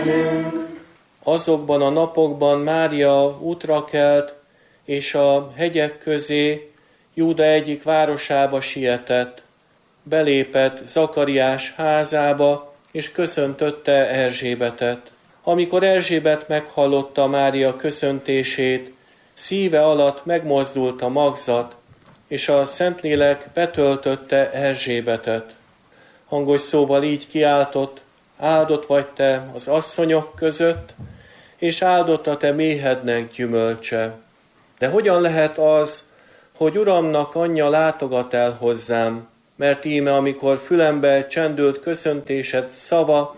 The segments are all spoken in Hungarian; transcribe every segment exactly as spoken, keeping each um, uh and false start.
Azokban a napokban Mária útra kelt, és a hegyek közé Júda egyik városába sietett. Belépett Zakariás házába, és köszöntötte Erzsébetet. Amikor Erzsébet meghallotta Mária köszöntését, szíve alatt megmozdult a magzat, és a Szentlélek betöltötte Erzsébetet. Hangos szóval így kiáltott: áldott vagy te az asszonyok között, és áldott a te méhednek gyümölcse. De hogyan lehet az, hogy Uramnak anyja látogat el hozzám, mert íme, amikor fülembe csendült köszöntésed szava,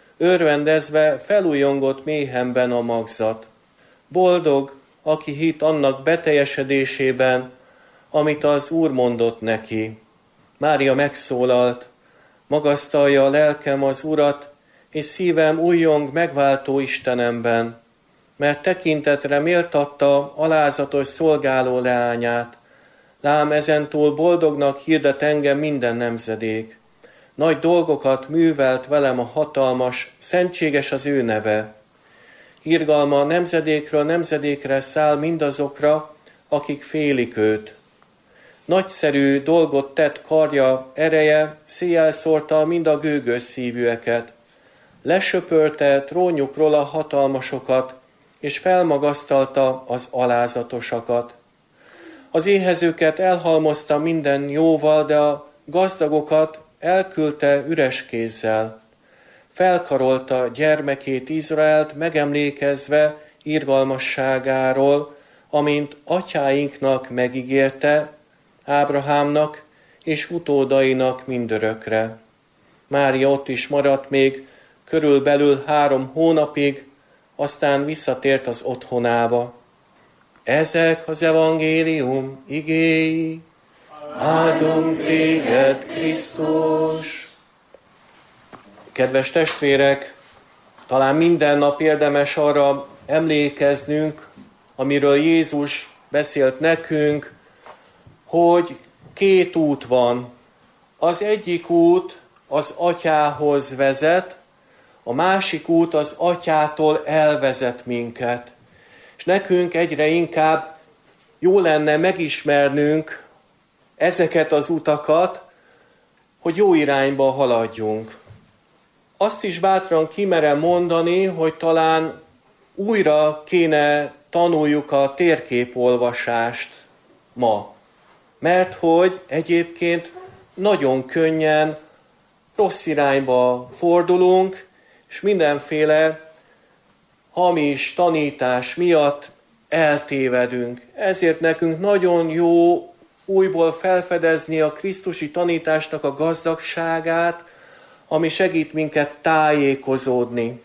örvendezve felújongott méhemben a magzat. Boldog, aki hitt annak beteljesedésében, amit az Úr mondott neki. Mária megszólalt: magasztalja a lelkem az Urat, és szívem újjong megváltó Istenemben, mert tekintetre méltatta alázatos szolgáló leányát. Lám ezentúl boldognak hirdet engem minden nemzedék. Nagy dolgokat művelt velem a hatalmas, szentséges az ő neve. Irgalma nemzedékről nemzedékre száll mindazokra, akik félik őt. Nagyszerű dolgot tett karja ereje, széjjel szórta mind a gőgös szívűeket. Lesöpörte trónjukról a hatalmasokat, és felmagasztalta az alázatosakat. Az éhezőket elhalmozta minden jóval, de a gazdagokat elküldte üres kézzel. Felkarolta gyermekét Izraelt, megemlékezve irgalmasságáról, amint atyáinknak megígérte, Ábrahámnak és utódainak mindörökre. Mária ott is maradt még körülbelül három hónapig, aztán visszatért az otthonába. Ezek az evangélium igéi. Áldunk téged, Krisztus! Kedves testvérek, talán minden nap érdemes arra emlékeznünk, amiről Jézus beszélt nekünk, hogy két út van. Az egyik út az Atyához vezet, a másik út az Atyától elvezet minket. És nekünk egyre inkább jó lenne megismernünk ezeket az utakat, hogy jó irányba haladjunk. Azt is bátran kimerem mondani, hogy talán újra kéne tanuljuk a térképolvasást ma. Mert hogy egyébként nagyon könnyen rossz irányba fordulunk, és mindenféle hamis tanítás miatt eltévedünk. Ezért nekünk nagyon jó újból felfedezni a krisztusi tanításnak a gazdagságát, ami segít minket tájékozódni.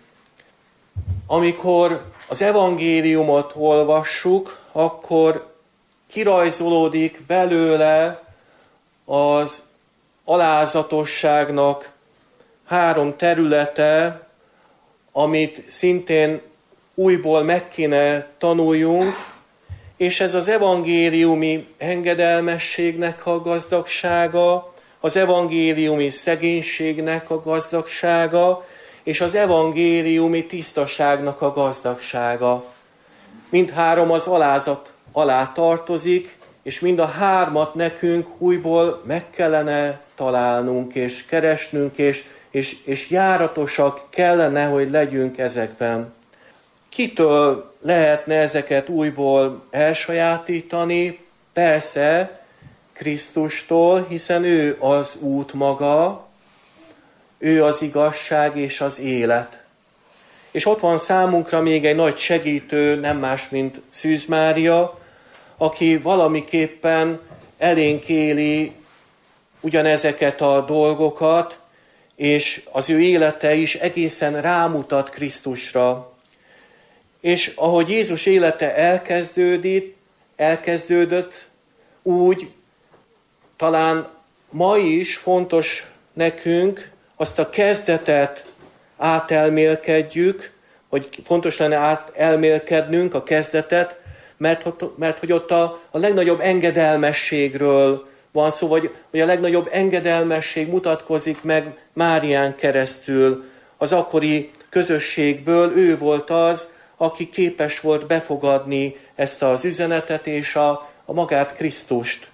Amikor az evangéliumot olvassuk, akkor kirajzolódik belőle az alázatosságnak három területe, amit szintén újból meg kéne tanuljunk, és ez az evangéliumi engedelmességnek a gazdagsága, az evangéliumi szegénységnek a gazdagsága, és az evangéliumi tisztaságnak a gazdagsága. Mindhárom az alázat alá tartozik, és mind a hármat nekünk újból meg kellene találnunk, és keresnünk, és, és, és járatosak kellene, hogy legyünk ezekben. Kitől lehetne ezeket újból elsajátítani? Persze Krisztustól, hiszen ő az út maga, ő az igazság és az élet. És ott van számunkra még egy nagy segítő, nem más, mint Szűz Mária, aki valamiképpen elénk éli ugyanezeket a dolgokat, és az ő élete is egészen rámutat Krisztusra. És ahogy Jézus élete elkezdődött, elkezdődött, úgy talán ma is fontos nekünk azt a kezdetet átelmélkedjük, hogy fontos lenne átelmélkednünk a kezdetet, mert, mert hogy ott a, a legnagyobb engedelmességről van szó, vagy, vagy a legnagyobb engedelmesség mutatkozik meg Márián keresztül, az akkori közösségből ő volt az, aki képes volt befogadni ezt az üzenetet és a, a magát Krisztust.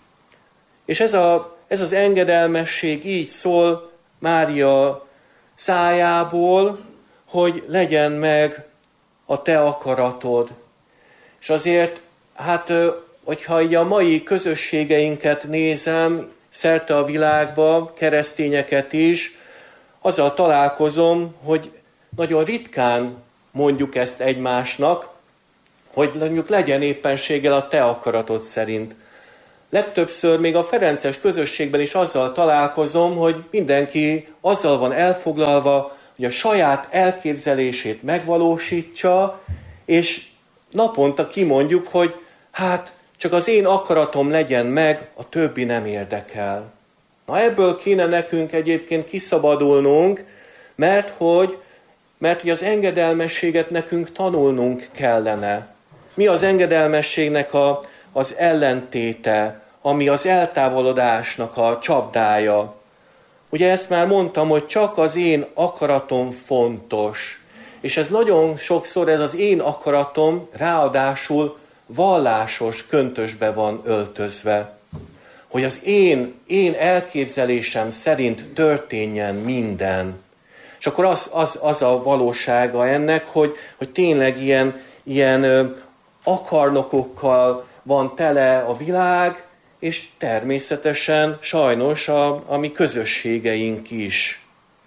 És ez, a, ez az engedelmesség így szól Mária szájából, hogy legyen meg a te akaratod. És azért, hát, hogyha így a mai közösségeinket nézem, szerte a világba, keresztényeket is, azzal találkozom, hogy nagyon ritkán mondjuk ezt egymásnak, hogy mondjuk legyen éppenséggel a te akaratod szerint. Legtöbbször még a ferences közösségben is azzal találkozom, hogy mindenki azzal van elfoglalva, hogy a saját elképzelését megvalósítsa, és naponta kimondjuk, hogy hát csak az én akaratom legyen meg, a többi nem érdekel. Na ebből kéne nekünk egyébként kiszabadulnunk, mert hogy, mert hogy az engedelmességet nekünk tanulnunk kellene. Mi az engedelmességnek a, az ellentéte, ami az eltávolodásnak a csapdája? Ugye ezt már mondtam, hogy csak az én akaratom fontos. És ez nagyon sokszor, ez az én akaratom ráadásul vallásos köntösbe van öltözve. Hogy az én, én elképzelésem szerint történjen minden. És akkor az, az, az a valósága ennek, hogy, hogy tényleg ilyen, ilyen akarnokokkal van tele a világ, és természetesen sajnos a, a mi közösségeink is.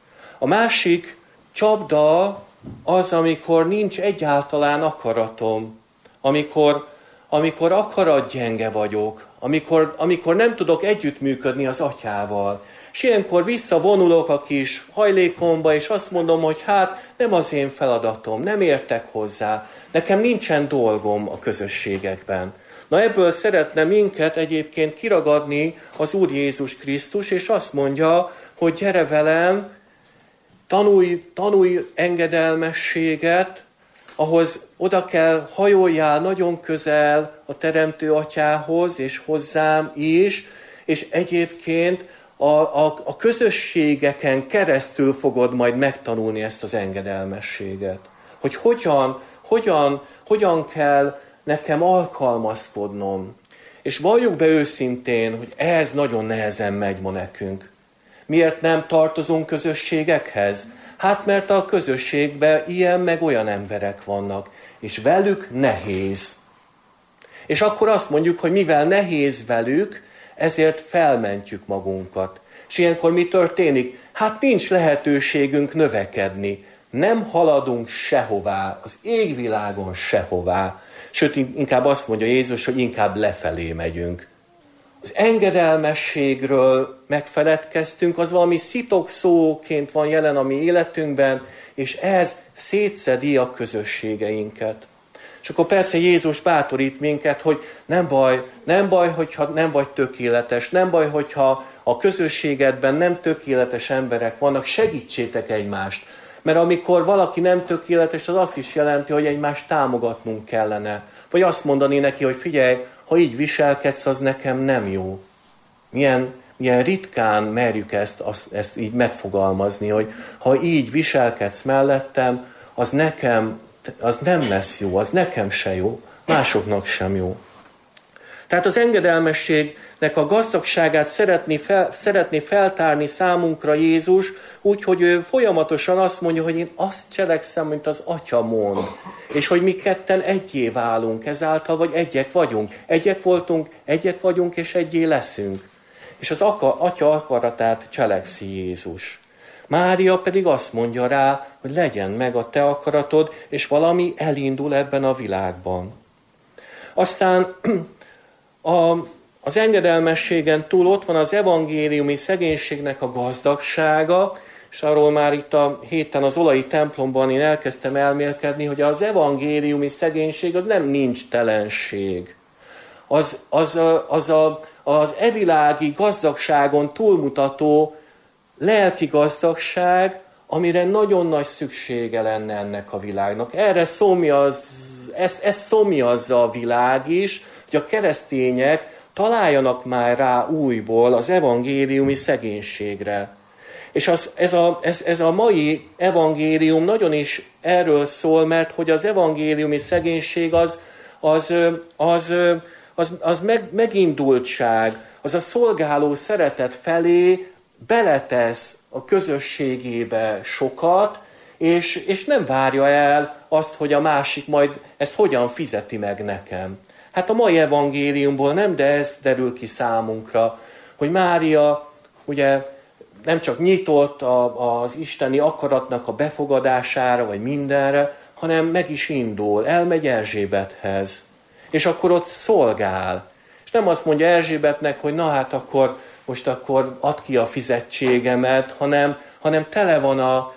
A másik csapda az, amikor nincs egyáltalán akaratom, amikor, amikor akaratgyenge vagyok, amikor, amikor nem tudok együttműködni az atyával. És ilyenkor visszavonulok a kis hajlékomba, és azt mondom, hogy hát nem az én feladatom, nem értek hozzá, nekem nincsen dolgom a közösségekben. Na ebből szeretne minket egyébként kiragadni az Úr Jézus Krisztus, és azt mondja, hogy gyere velem, tanulj, tanulj engedelmességet, ahhoz oda kell hajoljál nagyon közel a Teremtő Atyához, és hozzám is, és egyébként a, a, a közösségeken keresztül fogod majd megtanulni ezt az engedelmességet. Hogy hogyan, hogyan, hogyan kell nekem alkalmazkodnom. És valljuk be őszintén, hogy ez nagyon nehezen megy ma nekünk. Miért nem tartozunk közösségekhez? Hát mert a közösségben ilyen meg olyan emberek vannak, és velük nehéz. És akkor azt mondjuk, hogy mivel nehéz velük, ezért felmentjük magunkat. És ilyenkor mi történik? Hát nincs lehetőségünk növekedni. Nem haladunk sehová, az égvilágon sehová. Sőt, inkább azt mondja Jézus, hogy inkább lefelé megyünk. Az engedelmességről megfeledkeztünk, az valami szitokszóként van jelen a mi életünkben, és ez szétszedi a közösségeinket. És akkor persze Jézus bátorít minket, hogy nem baj, nem baj, hogyha nem vagy tökéletes, nem baj, hogyha a közösségedben nem tökéletes emberek vannak, segítsétek egymást. Mert amikor valaki nem tökéletes, az azt is jelenti, hogy egymást támogatnunk kellene. Vagy azt mondani neki, hogy figyelj, ha így viselkedsz, az nekem nem jó. Milyen, milyen ritkán merjük ezt, azt, ezt így megfogalmazni, hogy ha így viselkedsz mellettem, az nekem, az nem lesz jó, az nekem se jó, másoknak sem jó. Tehát az engedelmességnek a gazdagságát szeretné, fel, szeretné feltárni számunkra Jézus, úgy, hogy ő folyamatosan azt mondja, hogy én azt cselekszem, mint az Atya mond. És hogy mi ketten egyé válunk ezáltal, vagy egyek vagyunk. Egyek voltunk, egyek vagyunk, és egyé leszünk. És az Atya akaratát cselekszi Jézus. Mária pedig azt mondja rá, hogy legyen meg a te akaratod, és valami elindul ebben a világban. Aztán a, az engedelmességen túl ott van az evangéliumi szegénységnek a gazdagsága, és arról már itt a héten az olai templomban én elkezdtem elmélkedni, hogy az evangéliumi szegénység az nem nincs telenség. Az, az, az, a, az evilági gazdagságon túlmutató lelki gazdagság, amire nagyon nagy szüksége lenne ennek a világnak. Erre szomjaz, ezt, ezt szomjazza a világ is, hogy a keresztények találjanak már rá újból az evangéliumi szegénységre. És az, ez, a, ez, ez a mai evangélium nagyon is erről szól, mert hogy az evangéliumi szegénység az, az, az, az, az meg, megindultság, az a szolgáló szeretet felé beletesz a közösségébe sokat, és, és nem várja el azt, hogy a másik majd ezt hogyan fizeti meg nekem. Hát a mai evangéliumból nem, de ez derül ki számunkra, hogy Mária ugye nem csak nyitott a, az isteni akaratnak a befogadására, vagy mindenre, hanem meg is indul, elmegy Erzsébethez. És akkor ott szolgál. És nem azt mondja Erzsébetnek, hogy na hát akkor most akkor add ki a fizetségemet, hanem, hanem tele van a,